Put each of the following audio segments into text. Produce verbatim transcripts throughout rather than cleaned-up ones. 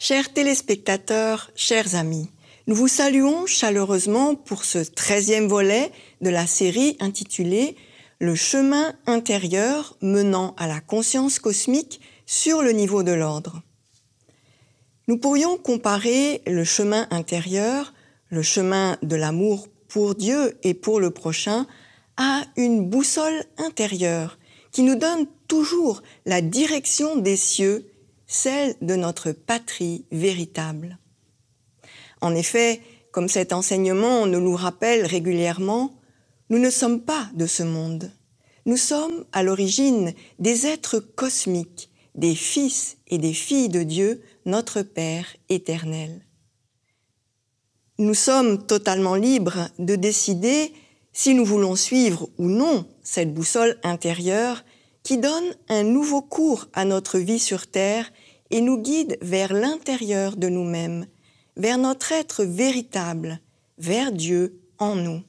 Chers téléspectateurs, chers amis, nous vous saluons chaleureusement pour ce treizième volet de la série intitulée « Le chemin intérieur menant à la conscience cosmique sur le niveau de l'ordre ». Nous pourrions comparer le chemin intérieur, le chemin de l'amour pour Dieu et pour le prochain, à une boussole intérieure qui nous donne toujours la direction des cieux, celle de notre patrie véritable. En effet, comme cet enseignement nous le rappelle régulièrement, nous ne sommes pas de ce monde. Nous sommes à l'origine des êtres cosmiques, des fils et des filles de Dieu, notre Père éternel. Nous sommes totalement libres de décider si nous voulons suivre ou non cette boussole intérieure qui donne un nouveau cours à notre vie sur terre et nous guide vers l'intérieur de nous-mêmes, vers notre être véritable, vers Dieu en nous.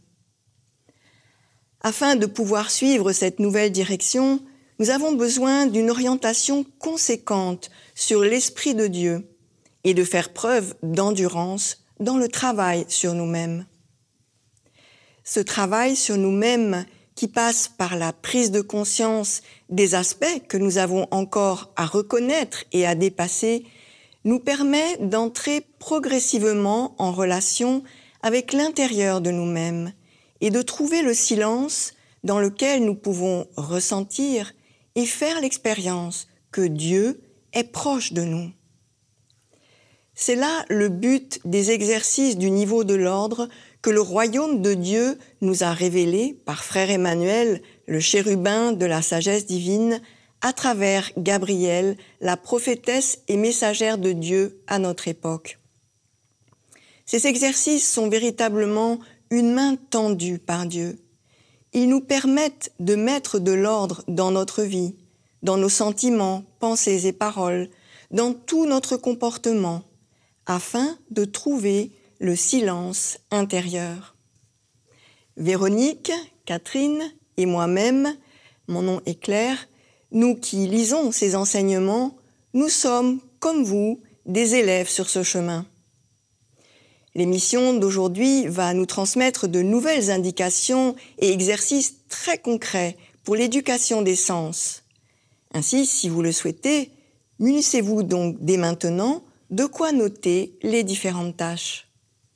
Afin de pouvoir suivre cette nouvelle direction, nous avons besoin d'une orientation conséquente sur l'Esprit de Dieu et de faire preuve d'endurance dans le travail sur nous-mêmes. Ce travail sur nous-mêmes qui passe par la prise de conscience des aspects que nous avons encore à reconnaître et à dépasser, nous permet d'entrer progressivement en relation avec l'intérieur de nous-mêmes et de trouver le silence dans lequel nous pouvons ressentir et faire l'expérience que Dieu est proche de nous. C'est là le but des exercices du niveau de l'ordre que le royaume de Dieu nous a révélé par Frère Emmanuel, le chérubin de la sagesse divine, à travers Gabrielle, la prophétesse et messagère de Dieu à notre époque. Ces exercices sont véritablement une main tendue par Dieu. Ils nous permettent de mettre de l'ordre dans notre vie, dans nos sentiments, pensées et paroles, dans tout notre comportement, afin de trouver le silence intérieur. Véronique, Catherine et moi-même, mon nom est Claire, nous qui lisons ces enseignements, nous sommes, comme vous, des élèves sur ce chemin. L'émission d'aujourd'hui va nous transmettre de nouvelles indications et exercices très concrets pour l'éducation des sens. Ainsi, si vous le souhaitez, munissez-vous donc dès maintenant de quoi noter les différentes tâches.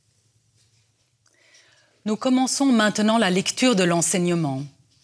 Nous commençons maintenant la lecture de l'enseignement.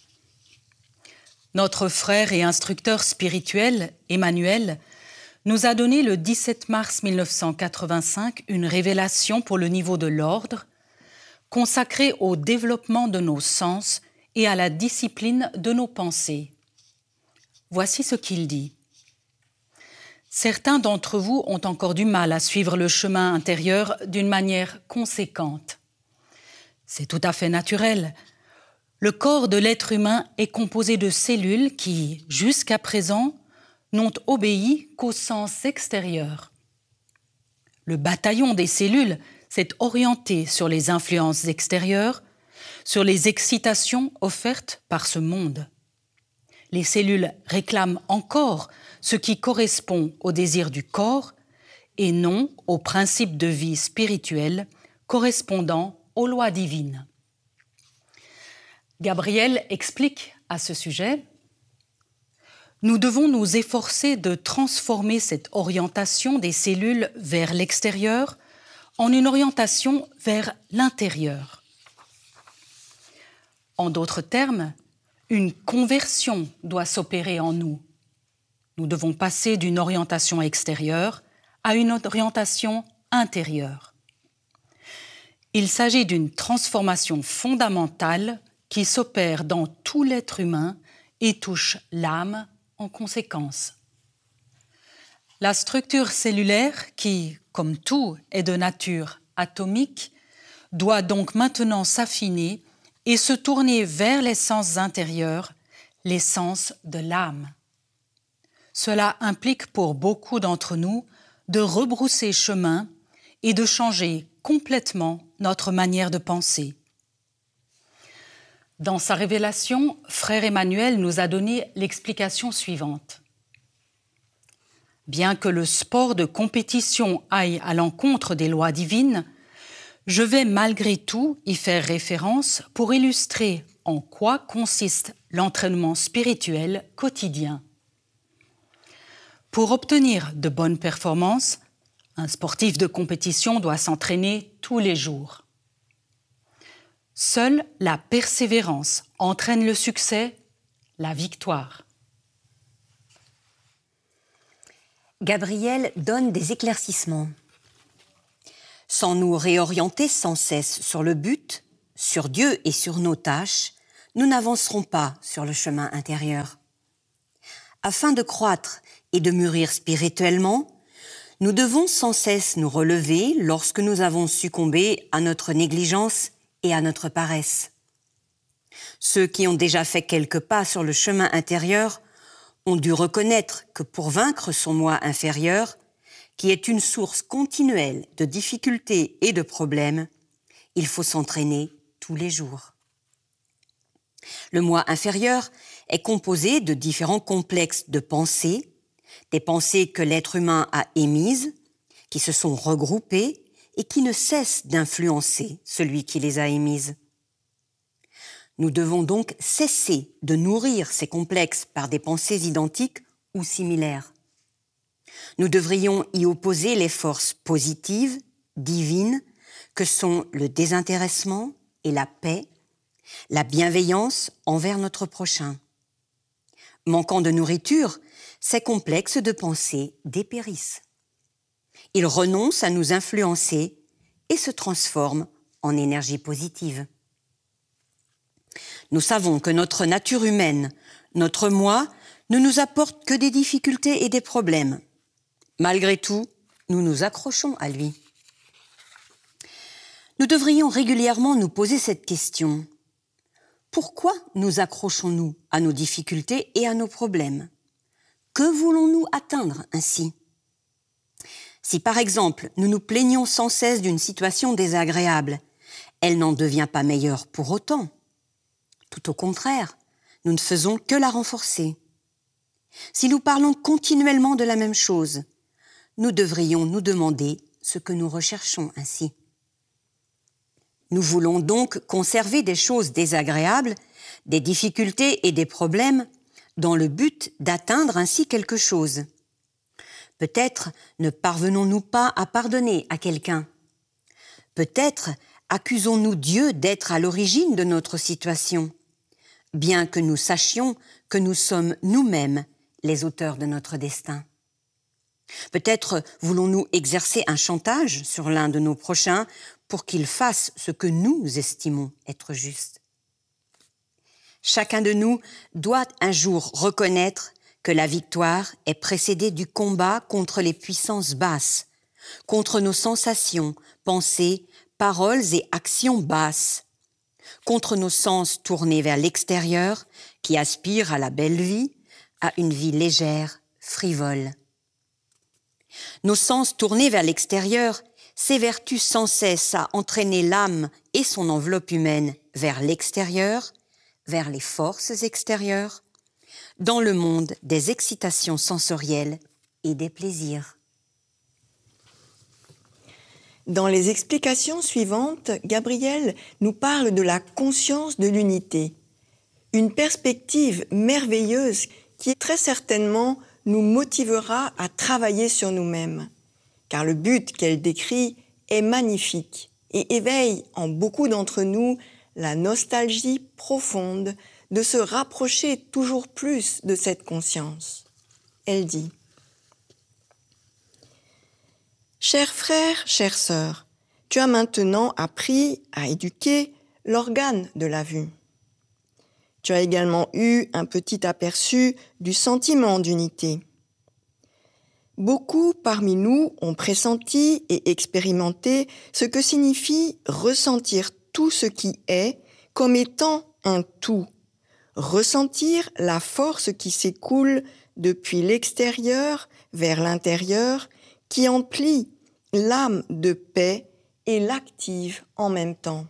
Notre frère et instructeur spirituel, Emmanuel, nous a donné le dix-sept mars mille neuf cent quatre-vingt-cinq une révélation pour le niveau de l'ordre, consacrée au développement de nos sens et à la discipline de nos pensées. Voici ce qu'il dit. Certains d'entre vous ont encore du mal à suivre le chemin intérieur d'une manière conséquente. C'est tout à fait naturel. Le corps de l'être humain est composé de cellules qui, jusqu'à présent, n'ont obéi qu'au sens extérieur. Le bataillon des cellules s'est orienté sur les influences extérieures, sur les excitations offertes par ce monde. Les cellules réclament encore ce qui correspond au désir du corps et non au principe de vie spirituelle correspondant aux lois divines. Gabrielle explique à ce sujet « Nous devons nous efforcer de transformer cette orientation des cellules vers l'extérieur en une orientation vers l'intérieur. En d'autres termes, une conversion doit s'opérer en nous. Nous devons passer d'une orientation extérieure à une orientation intérieure. Il s'agit d'une transformation fondamentale qui s'opère dans tout l'être humain et touche l'âme en conséquence. La structure cellulaire, qui, comme tout, est de nature atomique, doit donc maintenant s'affiner et se tourner vers les sens intérieurs, les sens de l'âme. Cela implique pour beaucoup d'entre nous de rebrousser chemin et de changer complètement notre manière de penser. Dans sa révélation, Frère Emmanuel nous a donné l'explication suivante. Bien que le sport de compétition aille à l'encontre des lois divines, je vais malgré tout y faire référence pour illustrer en quoi consiste l'entraînement spirituel quotidien. Pour obtenir de bonnes performances, un sportif de compétition doit s'entraîner tous les jours. Seule la persévérance entraîne le succès, la victoire. Gabriel donne des éclaircissements. Sans nous réorienter sans cesse sur le but, sur Dieu et sur nos tâches, nous n'avancerons pas sur le chemin intérieur. Afin de croître et de mûrir spirituellement, nous devons sans cesse nous relever lorsque nous avons succombé à notre négligence et à notre paresse. Ceux qui ont déjà fait quelques pas sur le chemin intérieur ont dû reconnaître que pour vaincre son moi inférieur, qui est une source continuelle de difficultés et de problèmes, il faut s'entraîner tous les jours. Le moi inférieur est composé de différents complexes de pensées, des pensées que l'être humain a émises, qui se sont regroupées et qui ne cessent d'influencer celui qui les a émises. Nous devons donc cesser de nourrir ces complexes par des pensées identiques ou similaires. Nous devrions y opposer les forces positives, divines, que sont le désintéressement et la paix, la bienveillance envers notre prochain. Manquant de nourriture, ces complexes de pensée dépérissent. Ils renoncent à nous influencer et se transforment en énergie positive. Nous savons que notre nature humaine, notre moi, ne nous apporte que des difficultés et des problèmes. Malgré tout, nous nous accrochons à lui. Nous devrions régulièrement nous poser cette question. Pourquoi nous accrochons-nous à nos difficultés et à nos problèmes ? Que voulons-nous atteindre ainsi ? Si par exemple, nous nous plaignons sans cesse d'une situation désagréable, elle n'en devient pas meilleure pour autant. Tout au contraire, nous ne faisons que la renforcer. Si nous parlons continuellement de la même chose, nous devrions nous demander ce que nous recherchons ainsi. Nous voulons donc conserver des choses désagréables, des difficultés et des problèmes dans le but d'atteindre ainsi quelque chose. Peut-être ne parvenons-nous pas à pardonner à quelqu'un. Peut-être accusons-nous Dieu d'être à l'origine de notre situation, bien que nous sachions que nous sommes nous-mêmes les auteurs de notre destin. Peut-être voulons-nous exercer un chantage sur l'un de nos prochains pour qu'il fasse ce que nous estimons être juste. Chacun de nous doit un jour reconnaître que la victoire est précédée du combat contre les puissances basses, contre nos sensations, pensées, paroles et actions basses, contre nos sens tournés vers l'extérieur qui aspirent à la belle vie, à une vie légère, frivole. Nos sens tournés vers l'extérieur s'évertuent sans cesse à entraîner l'âme et son enveloppe humaine vers l'extérieur, vers les forces extérieures, dans le monde des excitations sensorielles et des plaisirs. Dans les explications suivantes, Gabriel nous parle de la conscience de l'unité, une perspective merveilleuse qui très certainement nous motivera à travailler sur nous-mêmes, car le but qu'elle décrit est magnifique et éveille en beaucoup d'entre nous la nostalgie profonde de se rapprocher toujours plus de cette conscience. Elle dit « Chers frères, chères sœurs, tu as maintenant appris à éduquer l'organe de la vue. Tu as également eu un petit aperçu du sentiment d'unité. Beaucoup parmi nous ont pressenti et expérimenté ce que signifie ressentir tout ce qui est comme étant un tout, ressentir la force qui s'écoule depuis l'extérieur vers l'intérieur, qui emplit l'âme de paix et l'active en même temps.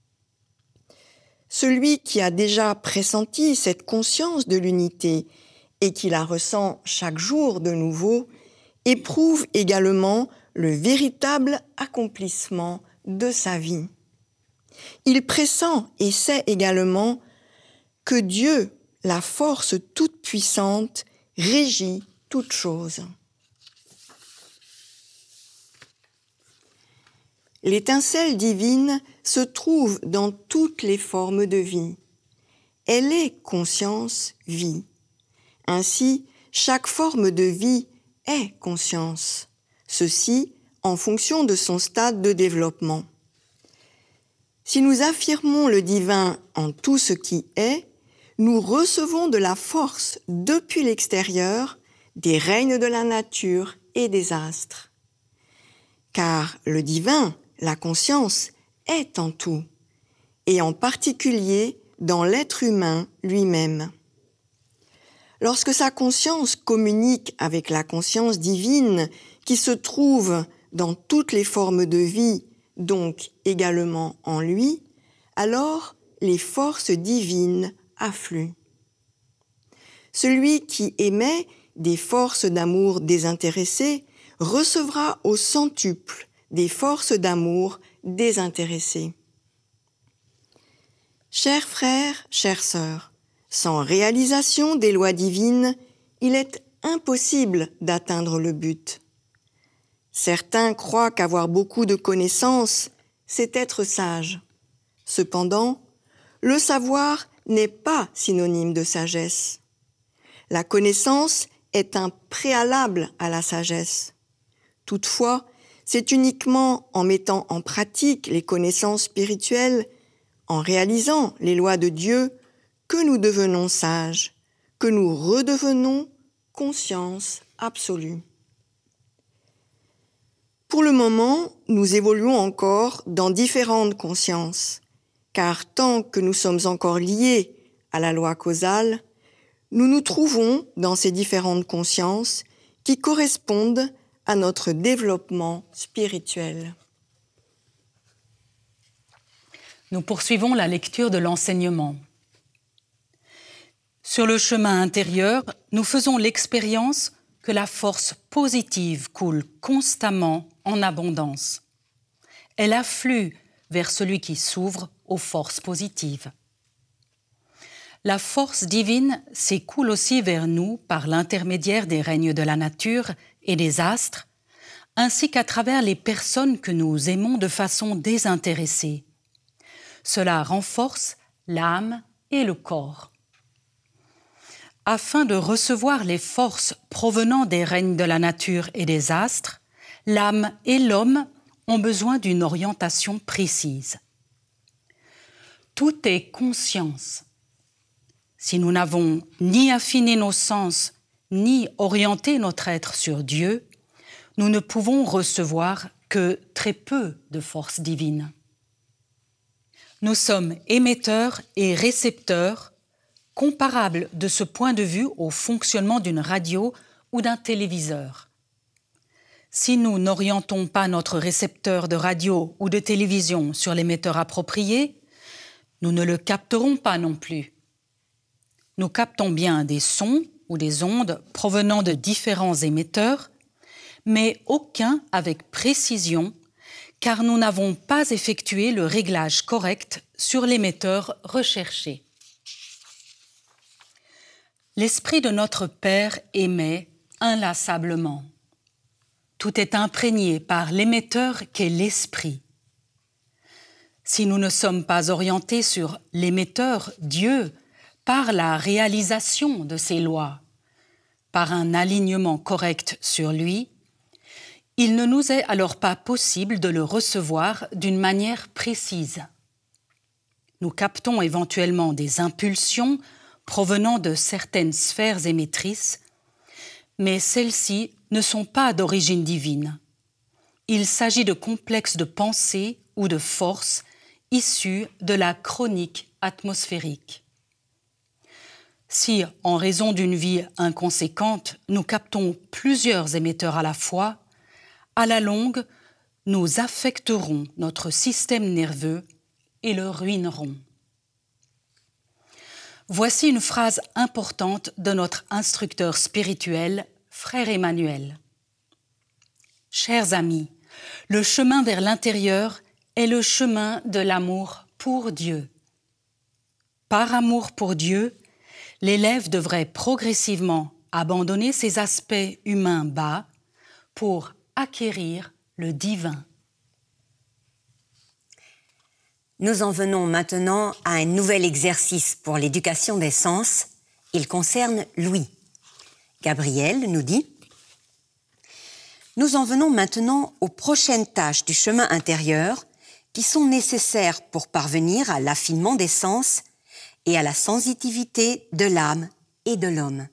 Celui qui a déjà pressenti cette conscience de l'unité et qui la ressent chaque jour de nouveau éprouve également le véritable accomplissement de sa vie. Il pressent et sait également que Dieu, la force toute-puissante, régit toutes choses. L'étincelle divine se trouve dans toutes les formes de vie. Elle est conscience, vie. Ainsi, chaque forme de vie est conscience. Ceci en fonction de son stade de développement. Si nous affirmons le divin en tout ce qui est, nous recevons de la force depuis l'extérieur des règnes de la nature et des astres. Car le divin, la conscience, est en tout, et en particulier dans l'être humain lui-même. Lorsque sa conscience communique avec la conscience divine qui se trouve dans toutes les formes de vie, donc également en lui, alors les forces divines affluent. Celui qui émet des forces d'amour désintéressées recevra au centuple des forces d'amour désintéressées. Chers frères, chères sœurs, sans réalisation des lois divines, il est impossible d'atteindre le but. Certains croient qu'avoir beaucoup de connaissances, c'est être sage. Cependant, le savoir n'est pas synonyme de sagesse. La connaissance est un préalable à la sagesse. Toutefois, c'est uniquement en mettant en pratique les connaissances spirituelles, en réalisant les lois de Dieu, que nous devenons sages, que nous redevenons conscience absolue. Pour le moment, nous évoluons encore dans différentes consciences, car tant que nous sommes encore liés à la loi causale, nous nous trouvons dans ces différentes consciences qui correspondent à notre développement spirituel. Nous poursuivons la lecture de l'enseignement. Sur le chemin intérieur, nous faisons l'expérience que la force positive coule constamment en abondance. Elle afflue vers celui qui s'ouvre aux forces positives. La force divine s'écoule aussi vers nous par l'intermédiaire des règnes de la nature et des astres, ainsi qu'à travers les personnes que nous aimons de façon désintéressée. Cela renforce l'âme et le corps. Afin de recevoir les forces provenant des règnes de la nature et des astres, l'âme et l'homme ont besoin d'une orientation précise. Tout est conscience. Si nous n'avons ni affiné nos sens, ni orienté notre être sur Dieu, nous ne pouvons recevoir que très peu de force divine. Nous sommes émetteurs et récepteurs, comparables de ce point de vue au fonctionnement d'une radio ou d'un téléviseur. Si nous n'orientons pas notre récepteur de radio ou de télévision sur l'émetteur approprié, nous ne le capterons pas non plus. Nous captons bien des sons ou des ondes provenant de différents émetteurs, mais aucun avec précision, car nous n'avons pas effectué le réglage correct sur l'émetteur recherché. L'Esprit de notre Père émet inlassablement. Tout est imprégné par l'émetteur qu'est l'Esprit. Si nous ne sommes pas orientés sur l'émetteur, Dieu, par la réalisation de ses lois, par un alignement correct sur lui, il ne nous est alors pas possible de le recevoir d'une manière précise. Nous captons éventuellement des impulsions provenant de certaines sphères émettrices, mais celles-ci ne sont pas d'origine divine. Il s'agit de complexes de pensée ou de forces issus de la chronique atmosphérique. Si, en raison d'une vie inconséquente, nous captons plusieurs émetteurs à la fois, à la longue, nous affecterons notre système nerveux et le ruinerons. Voici une phrase importante de notre instructeur spirituel, Frère Emmanuel. Chers amis, le chemin vers l'intérieur est le chemin de l'amour pour Dieu. Par amour pour Dieu, l'élève devrait progressivement abandonner ses aspects humains bas pour acquérir le divin. Nous en venons maintenant à un nouvel exercice pour l'éducation des sens. Il concerne l'ouïe. Gabriel nous dit « Nous en venons maintenant aux prochaines tâches du chemin intérieur qui sont nécessaires pour parvenir à l'affinement des sens et à la sensitivité de l'âme et de l'homme.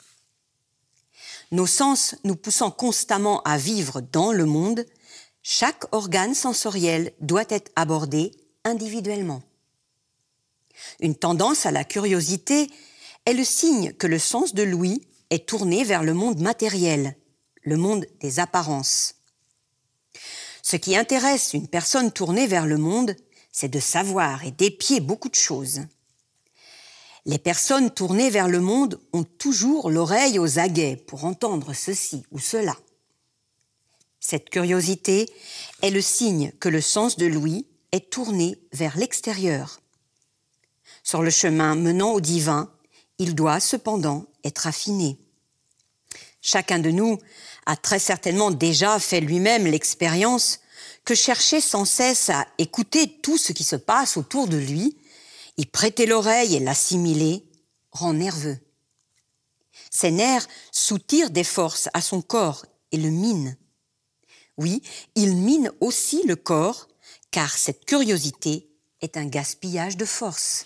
Nos sens nous poussant constamment à vivre dans le monde, chaque organe sensoriel doit être abordé individuellement. Une tendance à la curiosité est le signe que le sens de l'ouïe est tourné vers le monde matériel, le monde des apparences. Ce qui intéresse une personne tournée vers le monde, c'est de savoir et d'épier beaucoup de choses. Les personnes tournées vers le monde ont toujours l'oreille aux aguets pour entendre ceci ou cela. Cette curiosité est le signe que le sens de l'ouïe est tourné vers l'extérieur. Sur le chemin menant au divin, il doit cependant être affiné. Chacun de nous a très certainement déjà fait lui-même l'expérience que chercher sans cesse à écouter tout ce qui se passe autour de lui, y prêter l'oreille et l'assimiler, rend nerveux. Ces nerfs soutirent des forces à son corps et le minent. Oui, il mine aussi le corps, car cette curiosité est un gaspillage de force.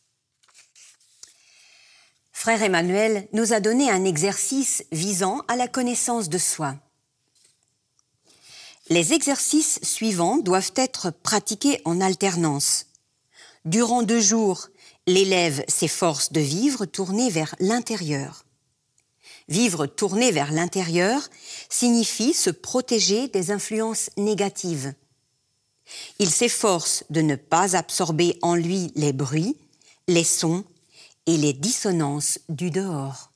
Frère Emmanuel nous a donné un exercice visant à la connaissance de soi. Les exercices suivants doivent être pratiqués en alternance. Durant deux jours, l'élève s'efforce de vivre tourné vers l'intérieur. Vivre tourné vers l'intérieur signifie se protéger des influences négatives. Il s'efforce de ne pas absorber en lui les bruits, les sons et les dissonances du dehors.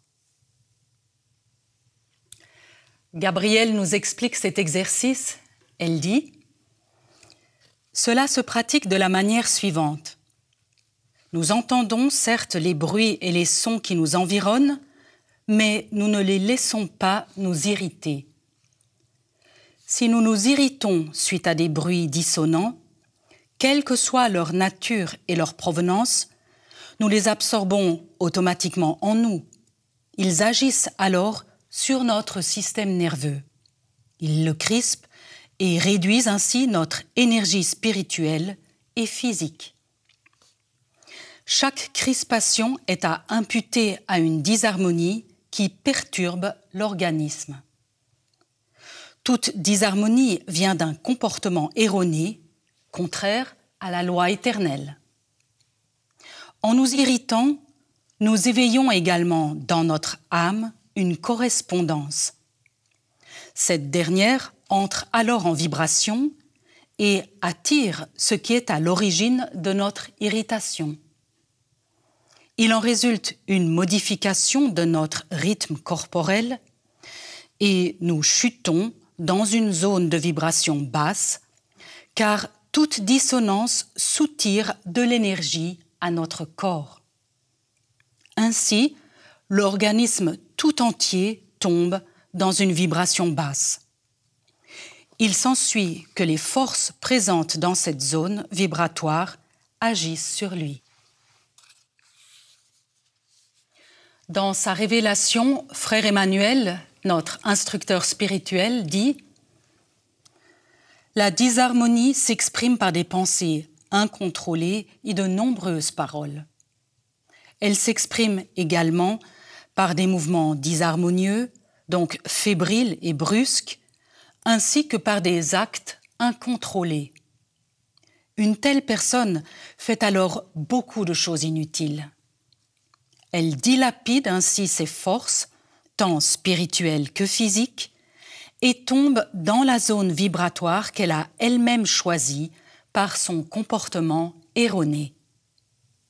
Gabrielle nous explique cet exercice. Elle dit « Cela se pratique de la manière suivante. Nous entendons certes les bruits et les sons qui nous environnent, mais nous ne les laissons pas nous irriter. Si nous nous irritons suite à des bruits dissonants, quelle que soit leur nature et leur provenance, nous les absorbons automatiquement en nous. Ils agissent alors sur notre système nerveux. Ils le crispent et réduisent ainsi notre énergie spirituelle et physique. Chaque crispation est à imputer à une disharmonie qui perturbe l'organisme. Toute disharmonie vient d'un comportement erroné, contraire à la loi éternelle. En nous irritant, nous éveillons également dans notre âme une correspondance. Cette dernière entre alors en vibration et attire ce qui est à l'origine de notre irritation. Il en résulte une modification de notre rythme corporel et nous chutons dans une zone de vibration basse, car toute dissonance soutire de l'énergie à notre corps. Ainsi, l'organisme tout entier tombe dans une vibration basse. Il s'ensuit que les forces présentes dans cette zone vibratoire agissent sur lui. Dans sa révélation, Frère Emmanuel, notre instructeur spirituel, dit « La disharmonie s'exprime par des pensées incontrôlées et de nombreuses paroles. Elle s'exprime également par des mouvements disharmonieux, donc fébriles et brusques, ainsi que par des actes incontrôlés. Une telle personne fait alors beaucoup de choses inutiles. Elle dilapide ainsi ses forces, tant spirituelles que physiques, et tombe dans la zone vibratoire qu'elle a elle-même choisie par son comportement erroné. »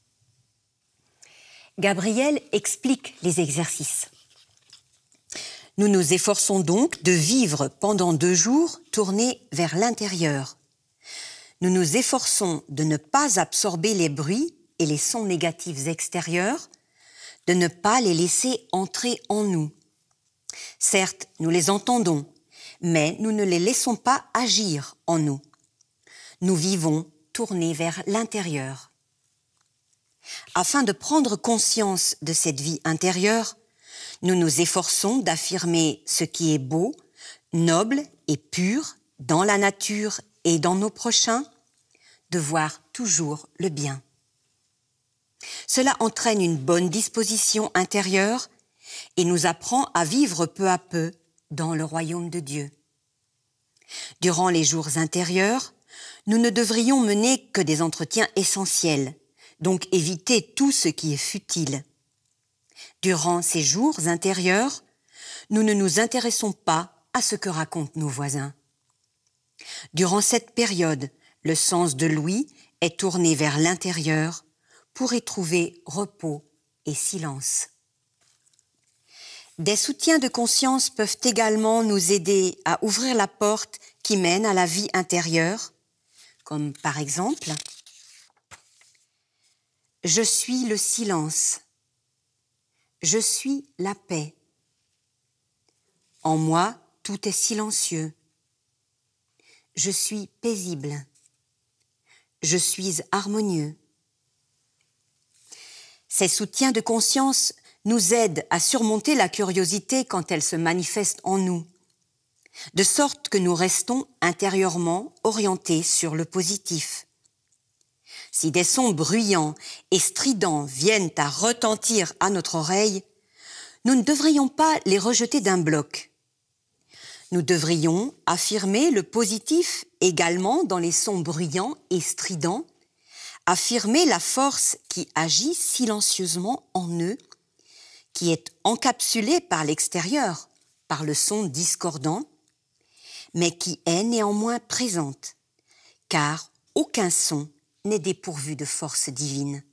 Gabriel explique les exercices. Nous nous efforçons donc de vivre pendant deux jours tournés vers l'intérieur. Nous nous efforçons de ne pas absorber les bruits et les sons négatifs extérieurs, de ne pas les laisser entrer en nous. Certes, nous les entendons, mais nous ne les laissons pas agir en nous. Nous vivons tournés vers l'intérieur. Afin de prendre conscience de cette vie intérieure, nous nous efforçons d'affirmer ce qui est beau, noble et pur dans la nature et dans nos prochains, de voir toujours le bien. Cela entraîne une bonne disposition intérieure et nous apprend à vivre peu à peu dans le royaume de Dieu. Durant les jours intérieurs, nous ne devrions mener que des entretiens essentiels, donc éviter tout ce qui est futile. Durant ces jours intérieurs, nous ne nous intéressons pas à ce que racontent nos voisins. Durant cette période, le sens de l'ouïe est tourné vers l'intérieur pour y trouver repos et silence. Des soutiens de conscience peuvent également nous aider à ouvrir la porte qui mène à la vie intérieure, comme par exemple « Je suis le silence », « Je suis la paix », « En moi, tout est silencieux », « Je suis paisible », « Je suis harmonieux ». Ces soutiens de conscience nous aident à surmonter la curiosité quand elle se manifeste en nous, de sorte que nous restons intérieurement orientés sur le positif. Si des sons bruyants et stridents viennent à retentir à notre oreille, nous ne devrions pas les rejeter d'un bloc. Nous devrions affirmer le positif également dans les sons bruyants et stridents, affirmer la force qui agit silencieusement en eux, qui est encapsulée par l'extérieur, par le son discordant, mais qui est néanmoins présente, car aucun son n'est dépourvu de force divine.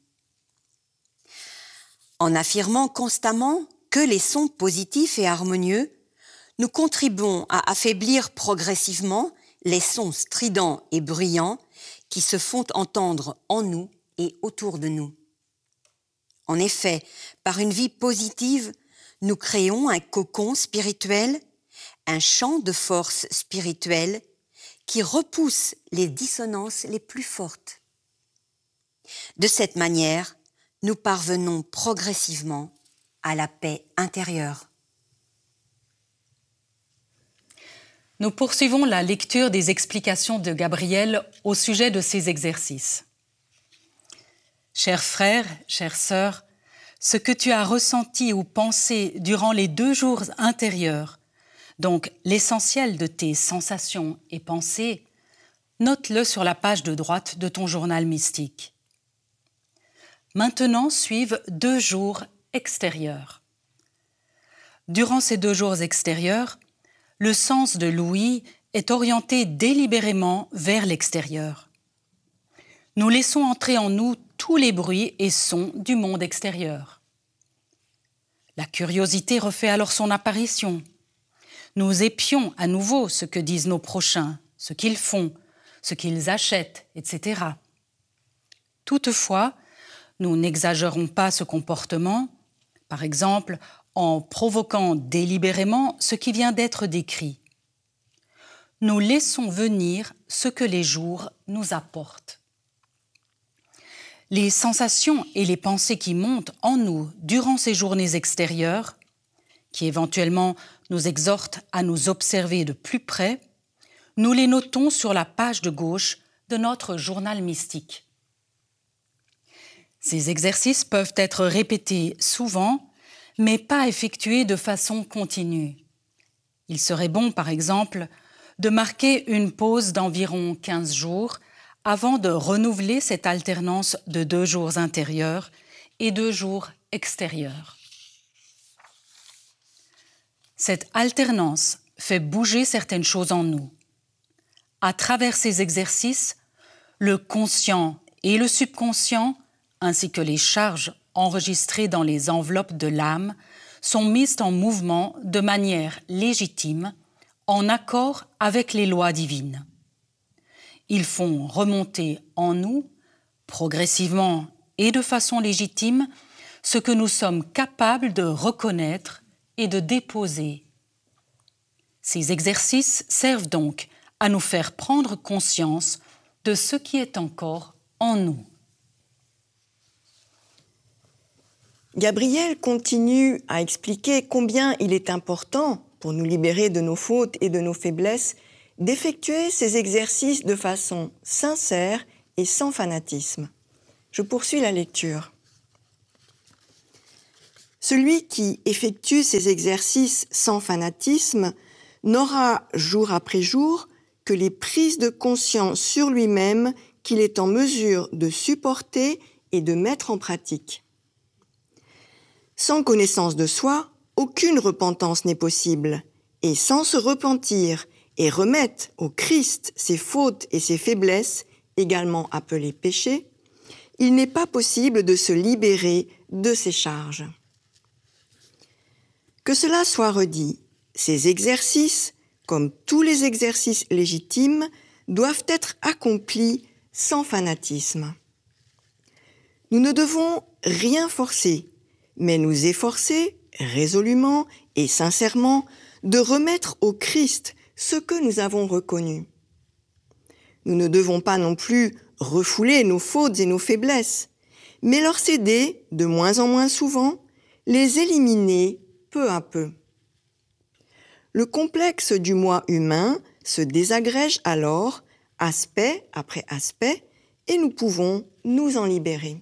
En affirmant constamment que les sons positifs et harmonieux, nous contribuons à affaiblir progressivement les sons stridents et bruyants qui se font entendre en nous et autour de nous. En effet, par une vie positive, nous créons un cocon spirituel, un champ de force spirituelle qui repousse les dissonances les plus fortes. De cette manière, nous parvenons progressivement à la paix intérieure. Nous poursuivons la lecture des explications de Gabriel au sujet de ces exercices. Chers frères, chères sœurs, ce que tu as ressenti ou pensé durant les deux jours intérieurs, donc l'essentiel de tes sensations et pensées, note-le sur la page de droite de ton journal mystique. Maintenant suivent deux jours extérieurs. Durant ces deux jours extérieurs, le sens de l'ouïe est orienté délibérément vers l'extérieur. Nous laissons entrer en nous tous les bruits et sons du monde extérieur. La curiosité refait alors son apparition. Nous épions à nouveau ce que disent nos prochains, ce qu'ils font, ce qu'ils achètent, et cetera. Toutefois, nous n'exagérons pas ce comportement, par exemple en provoquant délibérément ce qui vient d'être décrit. Nous laissons venir ce que les jours nous apportent. Les sensations et les pensées qui montent en nous durant ces journées extérieures, qui éventuellement nous exhortent à nous observer de plus près, nous les notons sur la page de gauche de notre journal mystique. Ces exercices peuvent être répétés souvent, mais pas effectués de façon continue. Il serait bon, par exemple, de marquer une pause d'environ quinze jours avant de renouveler cette alternance de deux jours intérieurs et deux jours extérieurs. Cette alternance fait bouger certaines choses en nous. À travers ces exercices, le conscient et le subconscient, ainsi que les charges enregistrées dans les enveloppes de l'âme, sont mises en mouvement de manière légitime, en accord avec les lois divines. Ils font remonter en nous, progressivement et de façon légitime, ce que nous sommes capables de reconnaître et de déposer. Ces exercices servent donc à nous faire prendre conscience de ce qui est encore en nous. Gabriel continue à expliquer combien il est important, pour nous libérer de nos fautes et de nos faiblesses, d'effectuer ces exercices de façon sincère et sans fanatisme. Je poursuis la lecture. Celui qui effectue ces exercices sans fanatisme n'aura jour après jour que les prises de conscience sur lui-même qu'il est en mesure de supporter et de mettre en pratique. Sans connaissance de soi, aucune repentance n'est possible, et sans se repentir et remettre au Christ ses fautes et ses faiblesses, également appelées péchés, il n'est pas possible de se libérer de ces charges. Que cela soit redit, ces exercices, comme tous les exercices légitimes, doivent être accomplis sans fanatisme. Nous ne devons rien forcer, mais nous efforcer résolument et sincèrement de remettre au Christ ce que nous avons reconnu. Nous ne devons pas non plus refouler nos fautes et nos faiblesses, mais leur céder de moins en moins souvent, les éliminer peu à peu. Le complexe du moi humain se désagrège alors, aspect après aspect, et nous pouvons nous en libérer.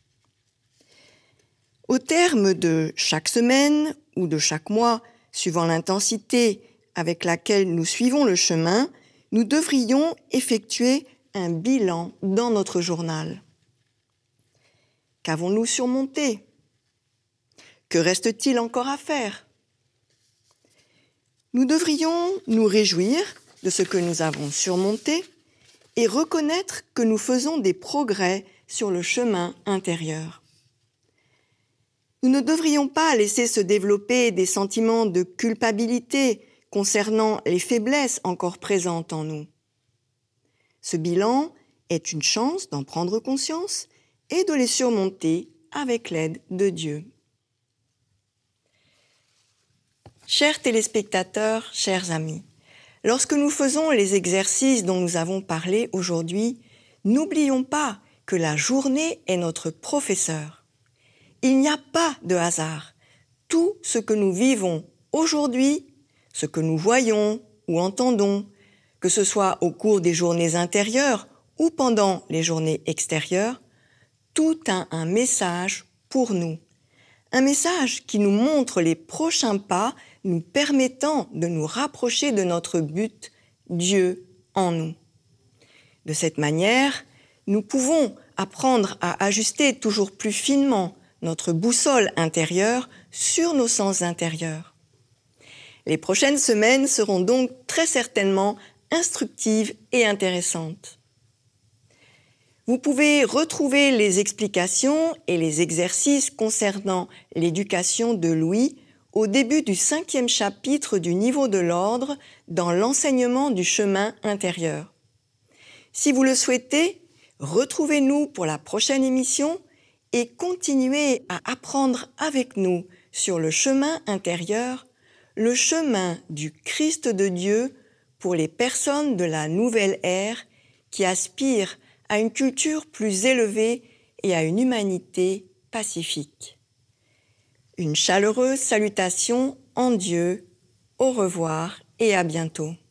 Au terme de chaque semaine ou de chaque mois, suivant l'intensité avec laquelle nous suivons le chemin, nous devrions effectuer un bilan dans notre journal. Qu'avons-nous surmonté? Que reste-t-il encore à faire? Nous devrions nous réjouir de ce que nous avons surmonté et reconnaître que nous faisons des progrès sur le chemin intérieur. Nous ne devrions pas laisser se développer des sentiments de culpabilité concernant les faiblesses encore présentes en nous. Ce bilan est une chance d'en prendre conscience et de les surmonter avec l'aide de Dieu. Chers téléspectateurs, chers amis, lorsque nous faisons les exercices dont nous avons parlé aujourd'hui, n'oublions pas que la journée est notre professeur. Il n'y a pas de hasard. Tout ce que nous vivons aujourd'hui, ce que nous voyons ou entendons, que ce soit au cours des journées intérieures ou pendant les journées extérieures, tout a un message pour nous. Un message qui nous montre les prochains pas nous permettant de nous rapprocher de notre but, Dieu en nous. De cette manière, nous pouvons apprendre à ajuster toujours plus finement notre boussole intérieure sur nos sens intérieurs. Les prochaines semaines seront donc très certainement instructives et intéressantes. Vous pouvez retrouver les explications et les exercices concernant l'éducation de Louis au début du cinquième chapitre du Niveau de l'Ordre dans l'enseignement du chemin intérieur. Si vous le souhaitez, retrouvez-nous pour la prochaine émission et continuez à apprendre avec nous sur le chemin intérieur, le chemin du Christ de Dieu pour les personnes de la nouvelle ère qui aspirent à une culture plus élevée et à une humanité pacifique. Une chaleureuse salutation en Dieu, au revoir et à bientôt.